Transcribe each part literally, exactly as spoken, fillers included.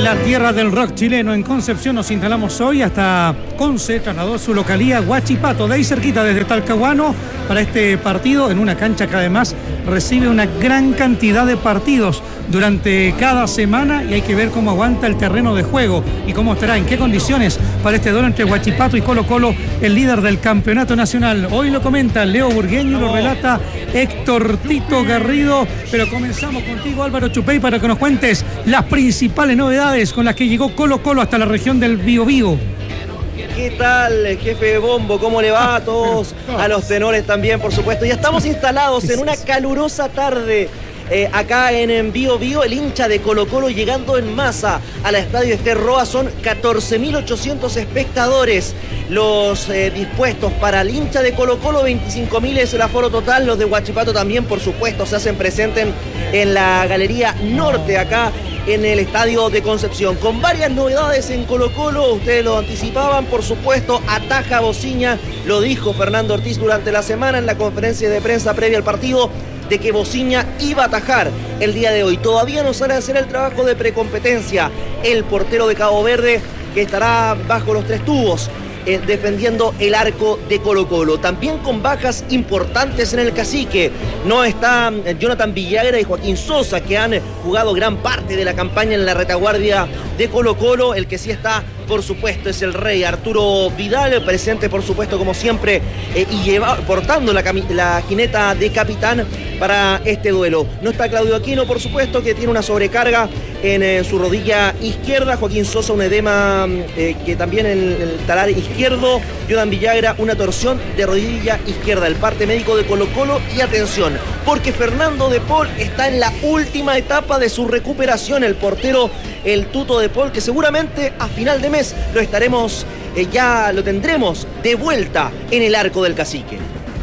la tierra del rock chileno. En Concepción nos instalamos hoy hasta Conce, trasladó su localía Huachipato, de ahí cerquita desde Talcahuano, para este partido en una cancha que además recibe una gran cantidad de partidos durante cada semana y hay que ver cómo aguanta el terreno de juego y cómo estará, en qué condiciones para este duelo entre Huachipato y Colo Colo, el líder del campeonato nacional. Hoy lo comenta Leo Burgueño y lo relata Héctor Tito Garrido, pero comenzamos contigo, Álvaro Chupey, para que nos cuentes las principales novedades con las que llegó Colo Colo hasta la región del Biobío. ¿Qué tal, jefe Bombo? ¿Cómo le va a todos? A los tenores también, por supuesto. Ya estamos instalados en una calurosa tarde eh, acá en Biobío. El hincha de Colo Colo llegando en masa al estadio Ester Roa. Son catorce mil ochocientos espectadores los eh, dispuestos para el hincha de Colo Colo. veinticinco mil es el aforo total. Los de Huachipato también, por supuesto, se hacen presentes en la Galería Norte acá en el estadio de Concepción, con varias novedades en Colo Colo. Ustedes lo anticipaban, por supuesto, ataja Bociña, lo dijo Fernando Ortiz durante la semana en la conferencia de prensa previa al partido, de que Bociña iba a atajar el día de hoy. Todavía no sale a hacer el trabajo de precompetencia el portero de Cabo Verde, que estará bajo los tres tubos Eh, defendiendo el arco de Colo Colo. También con bajas importantes en el Cacique. No está eh, Jonathan Villagra y Joaquín Sosa, que han jugado gran parte de la campaña en la retaguardia de Colo Colo. El que sí está, por supuesto, es el rey Arturo Vidal, presente, por supuesto, como siempre, eh, y lleva, portando la, la jineta de capitán para este duelo. No está Claudio Aquino, por supuesto, que tiene una sobrecarga en eh, su rodilla izquierda. Joaquín Sosa, un edema eh, que también en el talar izquierdo. Jonathan Villagra, una torsión de rodilla izquierda. El parte médico de Colo Colo. Y atención, porque Fernando de Paul está en la última etapa de su recuperación. El portero, el Tuto de Paul, que seguramente a final de mes lo estaremos, eh, ya lo tendremos de vuelta en el arco del Cacique.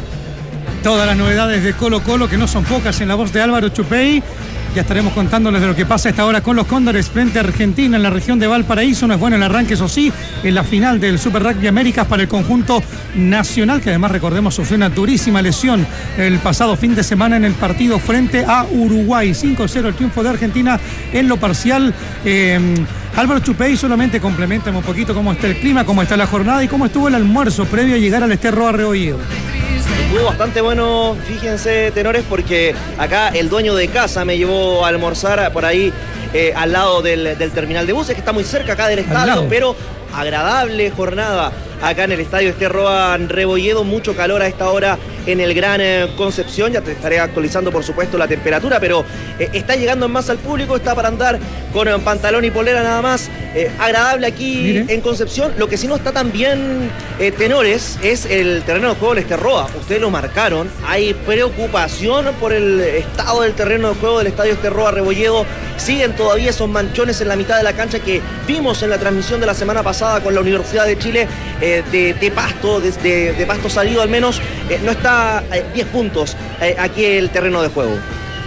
Todas las novedades de Colo Colo, que no son pocas, en la voz de Álvaro Chupey. Ya estaremos contándoles de lo que pasa a esta hora con los Cóndores frente a Argentina en la región de Valparaíso. No es bueno el arranque, eso sí, en la final del Super Rugby Américas para el conjunto nacional, que además, recordemos, sufrió una durísima lesión el pasado fin de semana en el partido frente a Uruguay. cinco cero el triunfo de Argentina en lo parcial. Eh, Álvaro Chupey, solamente complementame un poquito cómo está el clima, cómo está la jornada y cómo estuvo el almuerzo previo a llegar al Ester Roa Rebolledo. Estuvo bastante bueno, fíjense, tenores, porque acá el dueño de casa me llevó a almorzar por ahí eh, al lado del, del terminal de buses, que está muy cerca acá del estadio, pero agradable jornada acá en el estadio Ester Roa Rebolledo. Mucho calor a esta hora en el Gran eh, Concepción. Ya te estaré actualizando, por supuesto, la temperatura, pero eh, está llegando en masa al público. Está para andar con eh, pantalón y polera nada más. Eh, agradable aquí Mire. en Concepción. Lo que sí no está tan bien, eh, tenores, es el terreno de juego del Ester Roa. Ustedes lo marcaron. Hay preocupación por el estado del terreno de juego del estadio Ester Roa Rebolledo. Siguen todavía esos manchones en la mitad de la cancha que vimos en la transmisión de la semana pasada con la Universidad de Chile, eh, de, de pasto, de, de, de pasto salido al menos. Eh, no está eh, diez puntos eh, aquí el terreno de juego.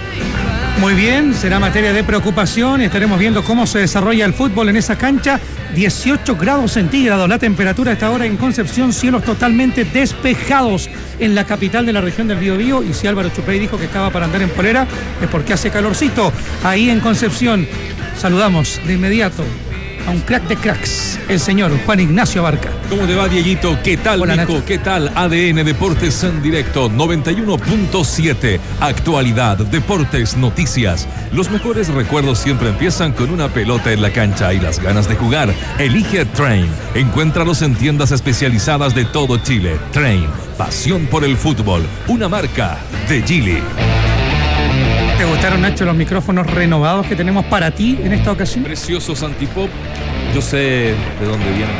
Muy bien, será materia de preocupación. Estaremos viendo cómo se desarrolla el fútbol en esa cancha. dieciocho grados centígrados la temperatura a esta hora en Concepción, cielos totalmente despejados en la capital de la región del Biobío. Y si Álvaro Chupey dijo que estaba para andar en polera, es porque hace calorcito ahí en Concepción. Saludamos de inmediato a un crack de cracks, el señor Juan Ignacio Abarca. ¿Cómo te va, Dieguito? ¿Qué tal, Hola, Nico? Nacho. ¿Qué tal? A D N Deportes en directo, noventa y uno punto siete. Actualidad, deportes, noticias. Los mejores recuerdos siempre empiezan con una pelota en la cancha y las ganas de jugar. Elige Train. Encuéntralos en tiendas especializadas de todo Chile. Train, pasión por el fútbol. Una marca de Gili. ¿Te gustaron, Nacho, los micrófonos renovados que tenemos para ti en esta ocasión? Preciosos antipop. Yo sé de dónde vienen.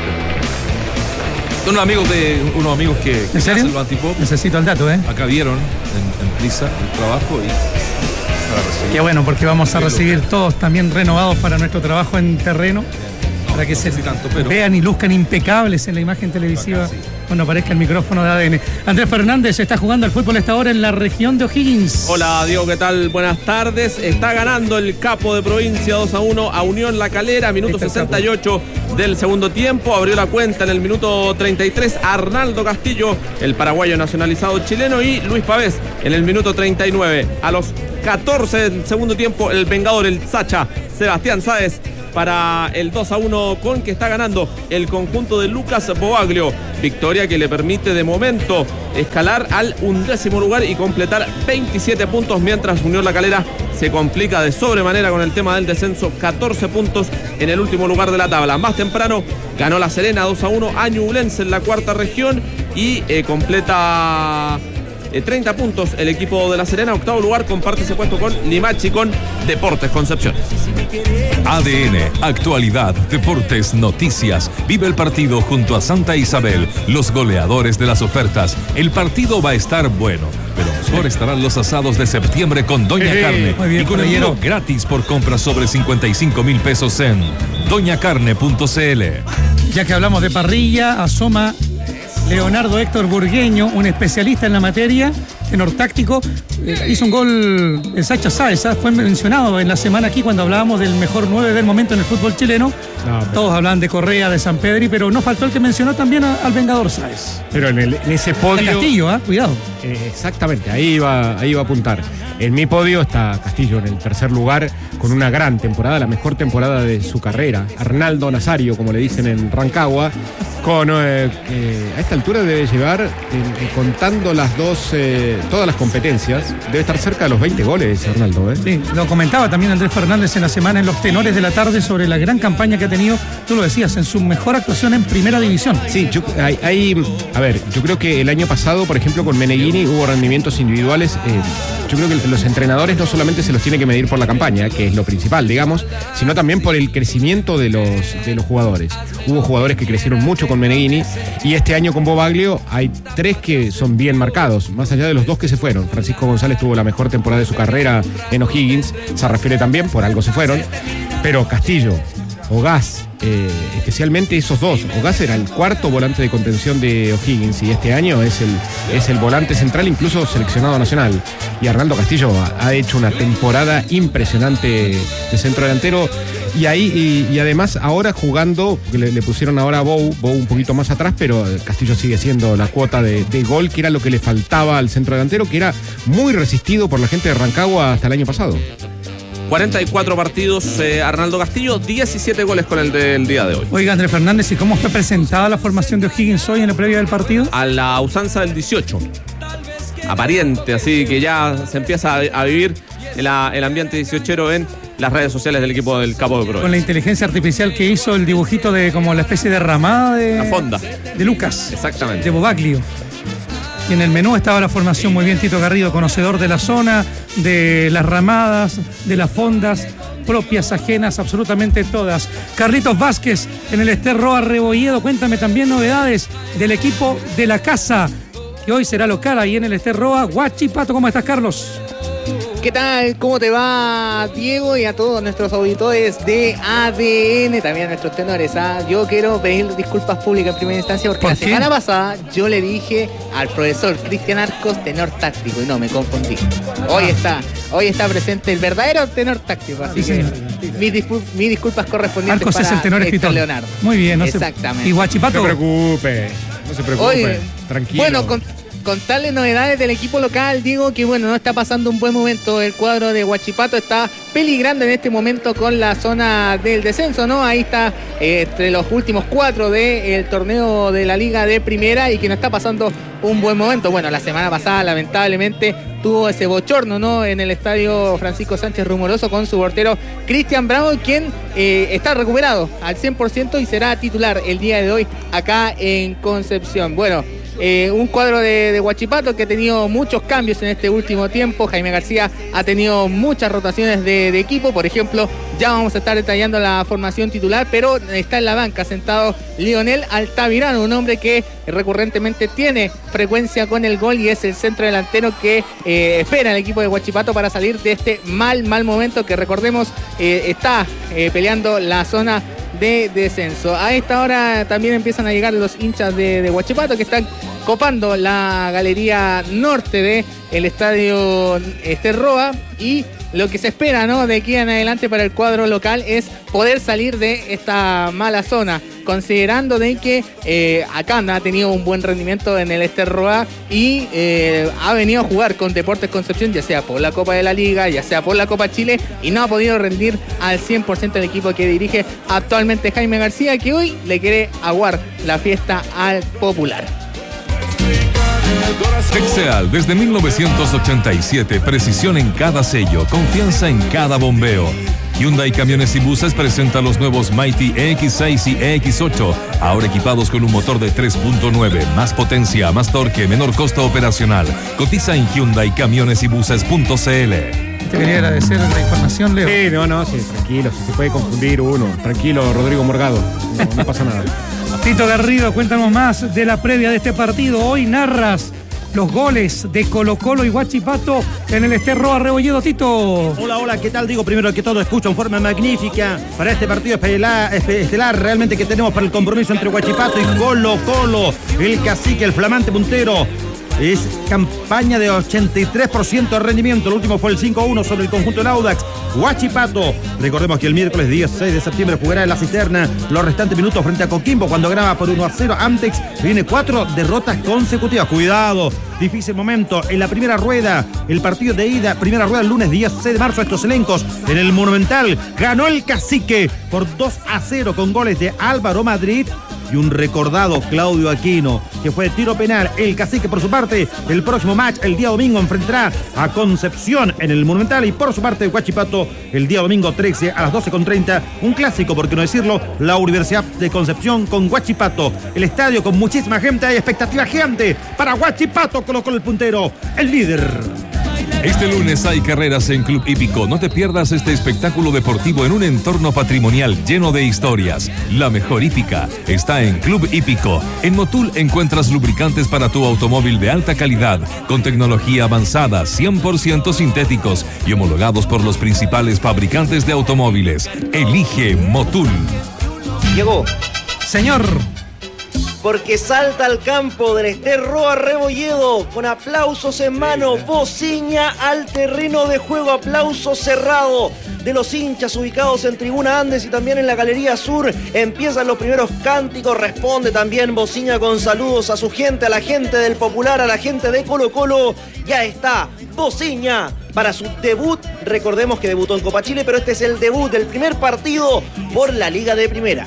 Son unos amigos de unos amigos que, que ¿En serio? hacen los antipop. Necesito el dato, ¿eh? Acá vieron en, en Prisa el trabajo y para recibir. Qué bueno, porque vamos a recibir todos también renovados para nuestro trabajo en terreno. Para que se tanto, pero... vean y luzcan impecables en la imagen televisiva acá, sí, cuando aparezca el micrófono de A D N. Andrés Fernández está jugando al fútbol a esta hora en la región de O'Higgins. Hola, Diego, ¿qué tal? Buenas tardes. Está ganando el Capo de Provincia dos a uno a Unión La Calera, minuto sesenta y ocho del segundo tiempo. Abrió la cuenta en el minuto treinta y tres Arnaldo Castillo, el paraguayo nacionalizado chileno, y Luis Pavés en el minuto treinta y nueve. A los catorce del segundo tiempo, el vengador, el Sacha, Sebastián Sáez, para el dos a uno con que está ganando el conjunto de Lucas Boaglio. Victoria que le permite de momento escalar al undécimo lugar y completar veintisiete puntos, mientras Unión La Calera se complica de sobremanera con el tema del descenso, catorce puntos en el último lugar de la tabla. Más temprano ganó La Serena dos a uno a Ñublense en la cuarta región y eh, completa eh, treinta puntos el equipo de La Serena. Octavo lugar, comparte ese puesto con Limache y con Deportes Concepción. A D N, actualidad, deportes, noticias. Vive el partido junto a Santa Isabel, los goleadores de las ofertas. El partido va a estar bueno, pero mejor estarán los asados de septiembre con Doña Eh, Carne. muy bien, y con envío caballero. gratis por compra sobre cincuenta y cinco mil pesos en doña carne punto c l. Ya que hablamos de parrilla, asoma Leonardo Héctor Burgueño, un especialista en la materia, tenor táctico. Eh, hizo un gol el Sacha Sáez, ¿ah? Fue mencionado en la semana aquí cuando hablábamos del mejor nueve del momento en el fútbol chileno. No, pero- Todos hablan de Correa, de San Pedri, pero no faltó el que mencionó también a- al Vengador Sáez. Pero en, el- en ese Está podio. Castillo, ¿ah? Cuidado. Eh, exactamente, ahí iba, ahí iba a apuntar. En mi podio está Castillo en el tercer lugar con una gran temporada, la mejor temporada de su carrera. Arnaldo Nazario, como le dicen en Rancagua, con eh, eh, a esta altura debe llevar, eh, eh, contando las dos, eh, todas las competencias, debe estar cerca de los veinte goles, Arnaldo. ¿eh? Sí, lo comentaba también Andrés Fernández en la semana en los tenores de la tarde sobre la gran campaña que ha tenido, tú lo decías, en su mejor actuación en primera división. Sí, yo, hay, hay- a ver, yo creo que el año pasado, por ejemplo, con Meneghini hubo rendimientos individuales. eh, yo creo que los entrenadores no solamente se los tiene que medir por la campaña, que es lo principal, digamos, sino también por el crecimiento de los, de los jugadores. Hubo jugadores que crecieron mucho con Meneghini y este año con Bobaglio hay tres que son bien marcados, más allá de los dos que se fueron. Francisco González tuvo la mejor temporada de su carrera en O'Higgins, se refiere también, por algo se fueron, pero Castillo, Ogaz, eh, especialmente esos dos. Ogaz era el cuarto volante de contención de O'Higgins y este año es el, es el volante central, incluso seleccionado nacional. Y Arnaldo Castillo ha, ha hecho una temporada impresionante de centro delantero. Y ahí, y, y además ahora jugando, le, le pusieron ahora a Bou, Bou un poquito más atrás, pero Castillo sigue siendo la cuota de, de gol, que era lo que le faltaba al centro delantero, que era muy resistido por la gente de Rancagua hasta el año pasado. cuarenta y cuatro partidos, eh, Arnaldo Castillo, diecisiete goles con el del día de hoy. Oiga, Andrés Fernández, ¿y cómo fue presentada la formación de O'Higgins hoy en la previa del partido? A la usanza del dieciocho. Aparente, así que ya se empieza a, a vivir el, el ambiente dieciochero en las redes sociales del equipo del Capo de Provincia. Con la inteligencia artificial que hizo el dibujito de como la especie de ramada de... La fonda. De Lucas. Exactamente. De Bobaglio. Y en el menú estaba la formación, muy bien Tito Garrido, conocedor de la zona, de las ramadas, de las fondas, propias, ajenas, absolutamente todas. Carlitos Vázquez en el Ester Roa Rebolledo, cuéntame también novedades del equipo de la casa, que hoy será local ahí en el Ester Roa. Huachipato, ¿cómo estás, Carlos? ¿Qué tal? ¿Cómo te va, Diego? Y a todos nuestros auditores de A D N, también a nuestros tenores. ¿ah? Yo quiero pedir disculpas públicas en primera instancia porque ¿Por la qué? semana pasada yo le dije al profesor Cristian Arcos tenor táctico y no, me confundí. Hoy está, hoy está presente el verdadero tenor táctico, así Sí, que señor. mis, dispu- mis disculpas correspondientes Arcos para es el tenor Héctor escritor. Leonardo. Muy bien, no se- Exactamente. Y No Huachipato. se preocupe, no se preocupe, Oye, tranquilo. bueno, con, contarles novedades del equipo local, digo que bueno, no está pasando un buen momento. El cuadro de Huachipato está peligrando en este momento con la zona del descenso, ¿no? Ahí está eh, entre los últimos cuatro del torneo de la Liga de Primera y que no está pasando un buen momento. Bueno, la semana pasada lamentablemente tuvo ese bochorno, ¿no? En el estadio Francisco Sánchez Rumoroso con su portero Cristian Bravo, quien eh, está recuperado al cien por ciento y será titular el día de hoy acá en Concepción. Bueno, Eh, un cuadro de, de Huachipato que ha tenido muchos cambios en este último tiempo. Jaime García ha tenido muchas rotaciones de, de equipo. Por ejemplo, ya vamos a estar detallando la formación titular, pero está en la banca sentado Lionel Altamirano, un hombre que recurrentemente tiene frecuencia con el gol y es el centro delantero que eh, espera el equipo de Huachipato para salir de este mal, mal momento que, recordemos, eh, está eh, peleando la zona de descenso. A esta hora también empiezan a llegar los hinchas de, de Huachipato que están copando la galería norte de el estadio Ester Roa y lo que se espera, ¿no?, de aquí en adelante para el cuadro local es poder salir de esta mala zona, considerando de que eh, Acanda ha tenido un buen rendimiento en el Esterroa y eh, ha venido a jugar con Deportes Concepción, ya sea por la Copa de la Liga, ya sea por la Copa Chile, y no ha podido rendir al cien por ciento el equipo que dirige actualmente Jaime García, que hoy le quiere aguar la fiesta al Popular. Texeal, desde mil novecientos ochenta y siete, precisión en cada sello, confianza en cada bombeo. Hyundai Camiones y Buses presenta los nuevos Mighty E X seis y E X ocho, ahora equipados con un motor de tres punto nueve, más potencia, más torque, menor costo operacional. Cotiza en Hyundai Camiones y Buses punto c l. Te quería agradecer la información, Leo. Sí, no, no, sí, tranquilo, si se puede confundir uno. Tranquilo, Rodrigo Morgado, no, no pasa nada. Tito Garrido, cuéntanos más de la previa de este partido. Hoy narras los goles de Colo-Colo y Huachipato en el Esterroa Rebolledo. Tito. Hola, hola, ¿qué tal? Digo, primero que todo, escucho en forma magnífica para este partido estelar, estelar realmente que tenemos para el compromiso entre Huachipato y Colo-Colo. El cacique, el flamante puntero. Es campaña de ochenta y tres por ciento de rendimiento. El último fue el cinco a uno sobre el conjunto del Audax. Huachipato, recordemos que el miércoles dieciséis de septiembre jugará en la Cisterna los restantes minutos frente a Coquimbo cuando graba por uno a cero. Amtex viene cuatro derrotas consecutivas. Cuidado, difícil momento en la primera rueda. El partido de ida, primera rueda el lunes dieciséis de marzo. Estos elencos en el Monumental. Ganó el cacique por dos a cero con goles de Álvaro Madrid y un recordado Claudio Aquino, que fue de tiro penal. El cacique, por su parte, el próximo match, el día domingo, enfrentará a Concepción en el Monumental. Y por su parte, Huachipato, el día domingo trece a las doce con treinta. Un clásico, por qué no decirlo, la Universidad de Concepción con Huachipato. El estadio con muchísima gente, hay expectativa gigante para Huachipato, colocó el puntero, el líder. Este lunes hay carreras en Club Hípico. No te pierdas este espectáculo deportivo en un entorno patrimonial lleno de historias. La mejor hípica está en Club Hípico. En Motul encuentras lubricantes para tu automóvil de alta calidad, con tecnología avanzada, cien por ciento sintéticos y homologados por los principales fabricantes de automóviles. Elige Motul. Llegó. Señor. Porque salta al campo del Esterroa Rebolledo con aplausos en mano, bocina al terreno de juego, aplauso cerrado de los hinchas ubicados en Tribuna Andes y también en la Galería Sur. Empiezan los primeros cánticos, responde también bocina con saludos a su gente, a la gente del Popular, a la gente de Colo-Colo. Ya está, bocina para su debut. Recordemos que debutó en Copa Chile, pero este es el debut del primer partido por la Liga de Primera.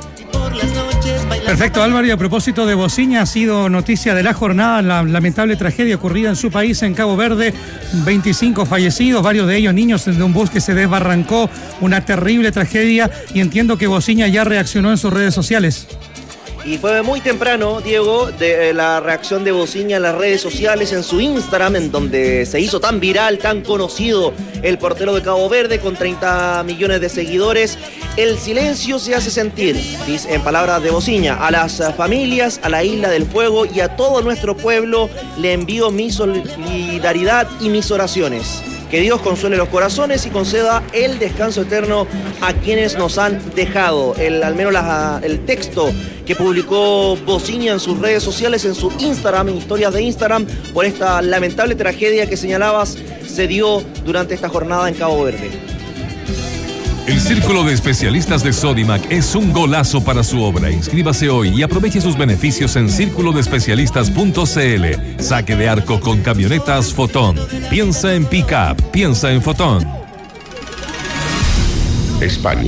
Perfecto, Álvaro, y a propósito de bocina, ha sido noticia de la jornada la lamentable tragedia ocurrida en su país, en Cabo Verde. veinticinco fallecidos, varios de ellos niños de un bus que se desbarrancó, una terrible tragedia, y entiendo que Bocina ya reaccionó en sus redes sociales. Y fue muy temprano, Diego, de la reacción de Bocina en las redes sociales, en su Instagram, en donde se hizo tan viral, tan conocido el portero de Cabo Verde, con treinta millones de seguidores. El silencio se hace sentir, dice en palabras de Bocina. A las familias, a la Isla del Fuego y a todo nuestro pueblo le envío mi solidaridad y mis oraciones. Que Dios consuele los corazones y conceda el descanso eterno a quienes nos han dejado. El, al menos la, el texto que publicó Bocina en sus redes sociales, en su Instagram, en historias de Instagram, por esta lamentable tragedia que señalabas se dio durante esta jornada en Cabo Verde. El Círculo de Especialistas de Sodimac es un golazo para su obra. Inscríbase hoy y aproveche sus beneficios en círculo de especialistas punto c l. Saque de arco con camionetas Fotón. Piensa en pick-up, piensa en Fotón. España.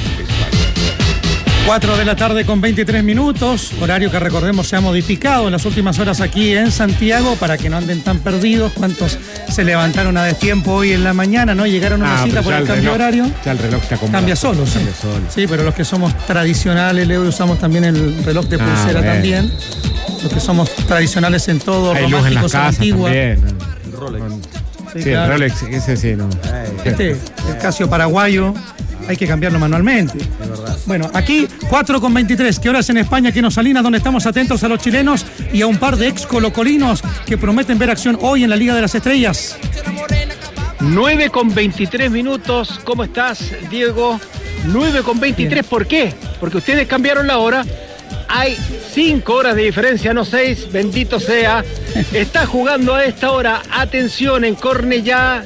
cuatro de la tarde con veintitrés minutos, horario que recordemos se ha modificado en las últimas horas aquí en Santiago para que no anden tan perdidos. ¿Cuántos se levantaron a destiempo hoy en la mañana, no? Llegaron a una Ah, cita pero por ya el el cambio reloj- horario. Ya el reloj está acomodado. Cambia solo, sí. Cambia solo. Sí, pero los que somos tradicionales, Leo, usamos también el reloj de Ah, pulsera bueno. también. Los que somos tradicionales en todo, Hay luz en las románticos en casas antigua. también. El Rolex. Sí, Sí, claro. el Rolex, ese sí, no. Este, el Casio paraguayo, hay que cambiarlo manualmente. Es verdad. Bueno, aquí cuatro con veintitrés. ¿Qué horas en España? Aquí en Salinas, donde estamos atentos a los chilenos y a un par de ex colocolinos que prometen ver acción hoy en la Liga de las Estrellas. nueve con veintitrés minutos. ¿Cómo estás, Diego? nueve con veintitrés. ¿Por qué? Porque ustedes cambiaron la hora. Hay cinco horas de diferencia, no seis. Bendito sea. Está jugando a esta hora. Atención, en Cornellá.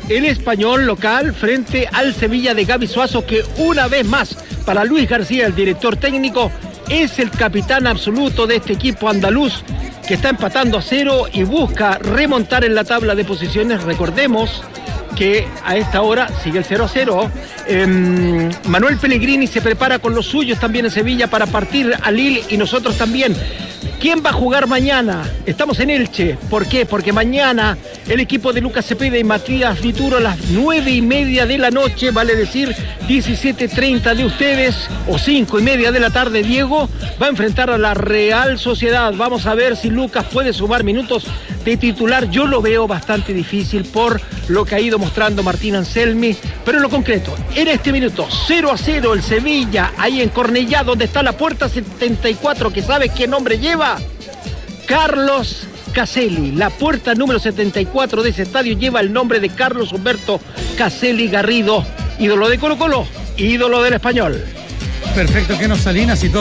el Español local frente al Sevilla de Gaby Suazo, que una vez más, para Luis García, el director técnico, es el capitán absoluto de este equipo andaluz, que está empatando a cero y busca remontar en la tabla de posiciones. Recordemos que a esta hora sigue el cero a cero. Eh, Manuel Pellegrini se prepara con los suyos también en Sevilla para partir a Lille, y nosotros también. ¿Quién va a jugar mañana? Estamos en Elche. ¿Por qué? Porque mañana el equipo de Lucas Cepeda y Matías Vituro a las nueve y media de la noche, vale decir diecisiete treinta de ustedes, o cinco y media de la tarde, Diego, va a enfrentar a la Real Sociedad. Vamos a ver si Lucas puede sumar minutos de titular. Yo lo veo bastante difícil por lo que ha ido mostrando Martín Anselmi, pero en lo concreto, en este minuto, cero a cero el Sevilla, ahí en Cornellá, donde está la puerta setenta y cuatro, que ¿sabes qué nombre lleva? Carlos Caselli. La puerta número setenta y cuatro de ese estadio lleva el nombre de Carlos Humberto Caselli Garrido, ídolo de Colo Colo, ídolo del Español. Perfecto, que nos Salinas y todo.